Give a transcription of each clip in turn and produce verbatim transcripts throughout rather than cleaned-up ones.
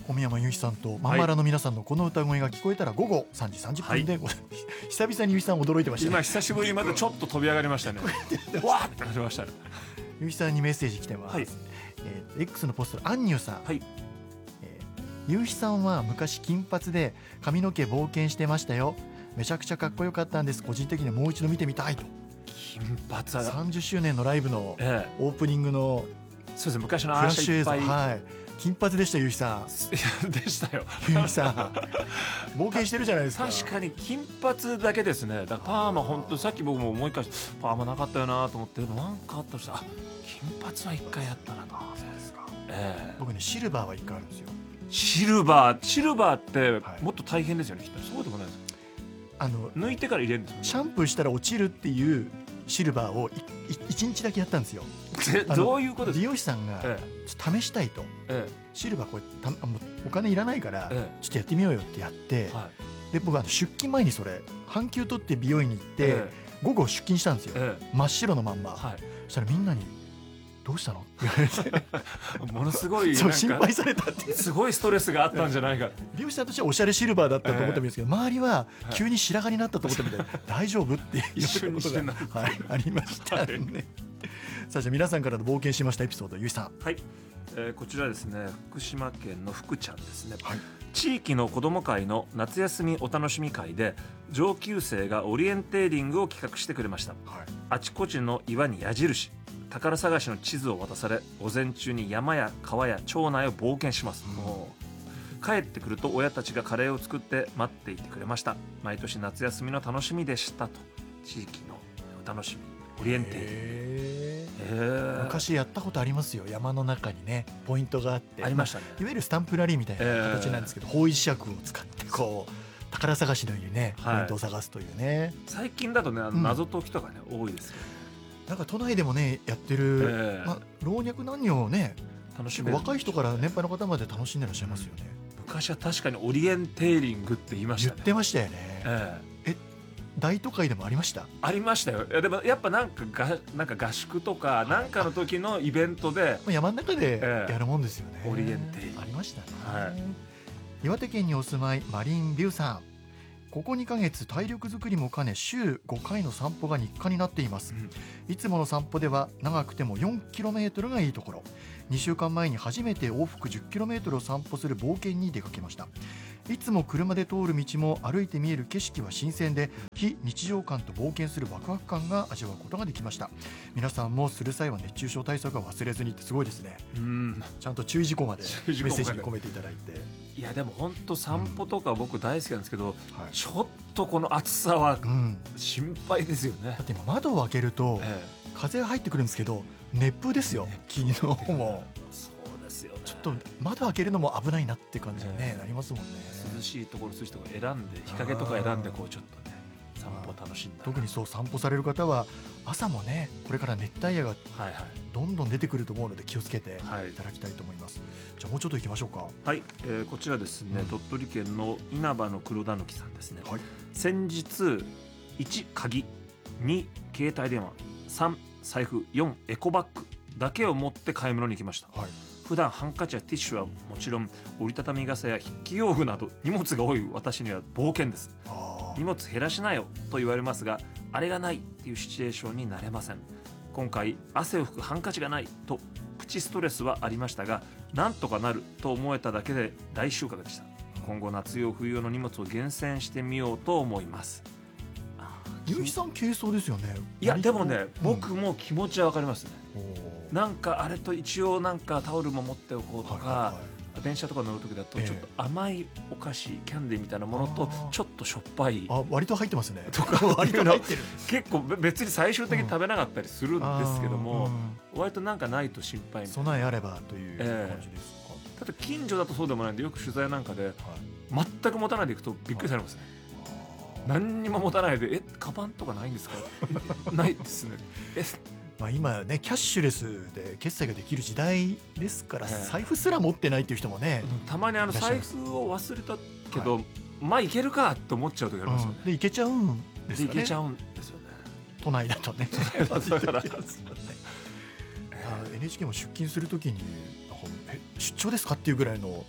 小宮山雄飛さんとまんまらの皆さんのこの歌声が聞こえたら午後さんじさんじゅっぷんで、はい、久々に雄飛さん驚いてましたね。 今久しぶりにまたちょっと飛び上がりましたねわーってなりましたね。 雄飛さんにメッセージ来てます、はい、えー、X のポストアンニューさん、はい、えー、雄飛さんは昔金髪で髪の毛冒険してましたよ。めちゃくちゃかっこよかったんです。個人的にはもう一度見てみたいと。 金髪さんじゅっしゅうねんのライブのオープニングの、 ええ、そうですね、昔のフラッシュ映像、はい、金髪でした雄飛さん。でしたよ雄飛さん冒険してるじゃないですか。 確かに金髪だけですね。だからパーマ本当さっき僕も思い返してパーマなかったよなと思って、でもなんかあったとしたら金髪は一回やったなと。そうですか、ええ、 僕ねシルバーは一回あるんですよ。 シルバーシルバーってもっと大変ですよね、はい、きっと。そうでもないですか。 あの抜いてから入れるんですよ、ね、 シャンプーしたら落ちるっていうシルバーをいちにちだけやったんですよ。 どういうことですか。 美容師さんがちょっと試したいと、ええ、シルバーこれたお金いらないから、ええ、ちょっとやってみようよってやって、はい、で僕は出勤前にそれ半休取って美容院に行って、ええ、午後出勤したんですよ、ええ、真っ白のまんま、はい、そしたらみんなにどうしたのって言われてものすごいそう心配されたってすごいストレスがあったんじゃないか。 美容師さんとしてはおしゃれシルバーだったと思ってもいいんですけど、えー、周りは急に白髪になったと思ってみて、はい、大丈夫って言われたことが、はい、ありましたね、はい、さあじゃあ皆さんからの冒険しましたエピソード、ゆいさん。 はい、えー、こちらですね、福島県の福ちゃんですね、はい、地域の子ども会の夏休みお楽しみ会で上級生がオリエンテーリングを企画してくれました、はい、あちこちの岩に矢印、宝探しの地図を渡され、午前中に山や川や町内を冒険します、うん、もう帰ってくると親たちがカレーを作って待っていてくれました。毎年夏休みの楽しみでしたと。地域のお楽しみオリエンテーリング、 へー、昔やったことありますよ。山の中にねポイントがあってありましたね、 まあ、いわゆるスタンプラリーみたいな形なんですけど、方位磁石を使ってこう宝探しのようにね、はい、ポイントを探すというね。 最近だとね、謎解きとかね、うん、多いですよね。 なんか都内でもねやってる、えーまあ、老若男女をね楽しむ、若い人から年配の方まで楽しんでらっしゃいますよね、 うん、昔は確かにオリエンテーリングって言いましたね。 言ってましたよね、 えー、え大都会でもありました。 ありましたよ。でもやっぱなんかがなんか合宿とかなんかの時のイベントで山の中でやるもんですよね、 えー、オリエンテーリングありましたね、 はい、 岩手県にお住まいマリンビューさん、ここにかげつ体力づくりも兼ね週ごかいの散歩が日課になっています、うん、いつもの散歩では長くても よんキロメートル がいいところ、にしゅうかんまえに初めて往復 じゅっキロメートル を散歩する冒険に出かけました。いつも車で通る道も歩いて見える景色は新鮮で、非日常感と冒険するワクワク感が味わうことができました。皆さんもする際は熱中症対策は忘れずにってすごいですね。うん、ちゃんと注意事項までメッセージに込めていただいて。 いやでも本当散歩とか僕大好きなんですけど、うんはい、ちょっとこの暑さは心配ですよね、うん、だって今窓を開けると、ええ、風が入ってくるんですけど熱風ですよ、昨日も。 そうですよね、 ちょっと窓開けるのも危ないなって感じに、ねえ、なりますもんね。 涼しいところ涼しいところ選んで日陰とか選んでこうちょっとね散歩楽しんだ。 特にそう散歩される方は朝もねこれから熱帯夜がどんどん出てくると思うので気をつけていただきたいと思います、はい、じゃあもうちょっと行きましょうか。 はい、えー、こちらですね、うん、鳥取県の稲葉の黒田貫さんですね、はい、先日いち鍵に携帯電話さん財布よんエコバッグだけを持って買い物に行きました、はい、普段ハンカチやティッシュはもちろん折りたたみ傘や筆記用具など荷物が多い私には冒険です。荷物減らしなよと言われますがあれがないっていうシチュエーションになれません。今回汗を拭くハンカチがないとプチストレスはありましたがなんとかなると思えただけで大収穫でした。今後夏用冬用の荷物を厳選してみようと思います。 ゆうひさん軽装ですよね。 いやでもね、うん、僕も気持ちは分かりますね。なんかあれと一応なんかタオルも持っておこうとか、はいはいはい、電車とか乗る時だとちょっと甘いお菓子、えー、キャンディーみたいなものとちょっとしょっぱいあ割と入ってますねとか割と入ってる結構別に最終的に食べなかったりするんですけども、うん、割となんかないと心配みたいな備えあればという感じですか、 えー、ただ近所だとそうでもないんでよく取材なんかで、はい、全く持たないでいくとびっくりされますね、はい、何にも持たないでえカバンとかないんですかないですねえまあ、今ねキャッシュレスで決済ができる時代ですから、えー、財布すら持ってないっていう人もね、 うん、たまにあの財布を忘れたけど、はい、まあいけるかと思っちゃう時ありますよね、 うん、でいけちゃうんですよね。 でいけちゃうんですよね都内だとねだからエヌエイチケー も出勤するときにえ出張ですかっていうぐらいの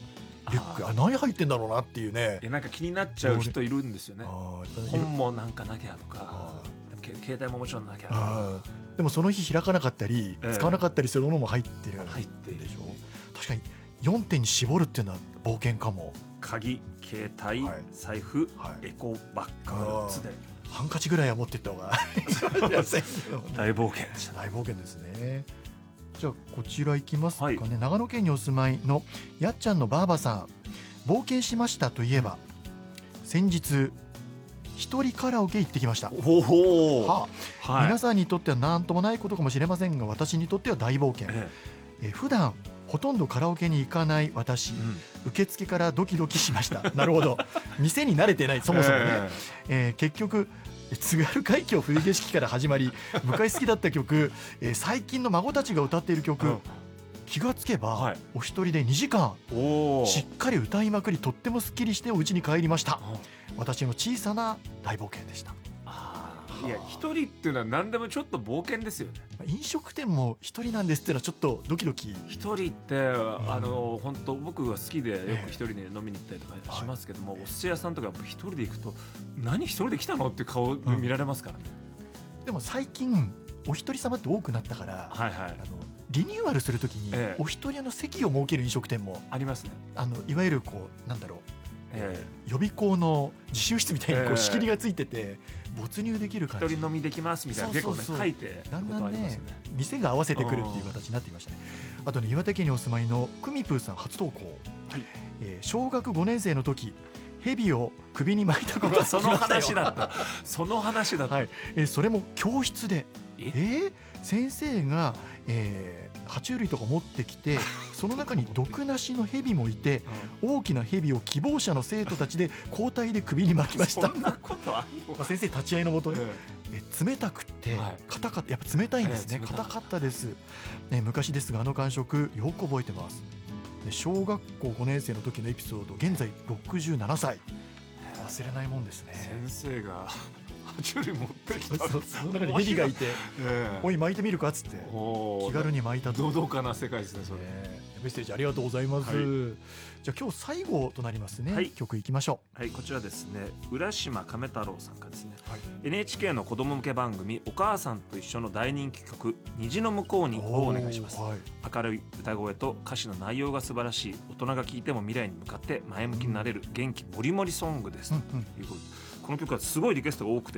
リュック、あ何入ってんだろうなっていうね。 いやなんか気になっちゃう人いるんですよね。 あ本もなんかなきゃとか、け携帯ももちろんなきゃとか。 あでもその日開かなかったり、 ええ使わなかったりするものも入ってる入っているでしょ。確かによんてんに絞るっていうのは冒険かも。 鍵、携帯、 はい財布、 はいエコバッグよっつでハンカチぐらいは持っていった方が大冒険でした。 大冒険ですね。じゃあこちら行きますかね、 はい、 長野県にお住まいのやっちゃんのばあばさん。冒険しましたといえば、先日一人カラオケ行ってきました。 おお、 はあはい、 皆さんにとっては何ともないことかもしれませんが、私にとっては大冒険。 ええ普段ほとんどカラオケに行かない私、 えうん受付からドキドキしました。なるほど、店に慣れてない、そもそもね、 ええー結局津軽海峡冬景色から始まり、昔好きだった曲、えー最近の孫たちが歌っている曲、 うん気がつけば、 はいお一人でにじかえおんおしっかり歌いまくり、とってもすっきりしてお家に帰りました。 うん私の小さな大冒険でした。 あーいや一人っていうのは何でもちょっと冒険ですよね。 飲食店も一人なんですっていうのはちょっとドキドキ。 一人って、あの本当僕が好きでよく一人で飲みに行ったりとかしますけども、お寿司屋さんとかやっぱ一人で行くと何一人で来たのって顔見られますからね。 でも最近お一人様って多くなったから、 はいはいあのリニューアルするときに、 ええお一人の席を設ける飲食店も、 ありますね。 あのいわゆるこうなんだろう、 え予備校の自習室みたいにこええう仕切りがついてて没入できるえ感じ。 一人飲みできますみたいな結構ねそうそうそう書いてだんだんことありますねよね。 店が合わせてくるっていう形になっていましたね。あとね、岩手県にお住まいのくみぷーさん初投稿、 はいえー小学ごねん生の時蛇を首に巻いたことがうわその話だ、 だったその話だった、 はいえーそれも教室で、 ええー先生が、えー爬虫類とか持ってきて、その中に毒なしの蛇もいて、大きな蛇を希望者の生徒たちで交代で首に巻きました。 そんなことあるのまあ先生立ち会いのもと、 ええ冷たくてはい硬かった、やっぱ冷たいんですね、 ええ冷たい硬かったです、ね、昔ですがあの感触よく覚えてます。で小学校ごねん生の時のエピソード、現在ろくじゅうななさい、忘れないもんですね。 先生が爬虫類持ってきたそうそうその中に蛇がいて、 ええおい巻いてみるかっつっておー気軽に巻いたと、 のどかな世界ですねそれ、 ねメッセージありがとうございます、 はいじゃあ今日最後となりますね、 はい曲いきましょはい、こちらですね浦島亀太郎さんからですね、 う、はい、 エヌエイチケー の子供向け番組お母さんと一緒の大人気曲虹の向こうにをお願いします。 おーはい明るい歌声と歌詞の内容が素晴らしい、大人が聴いても未来に向かって前向きになれる元気もりもりソングです、 うんうんということでこの曲はすごいリクエストが多くて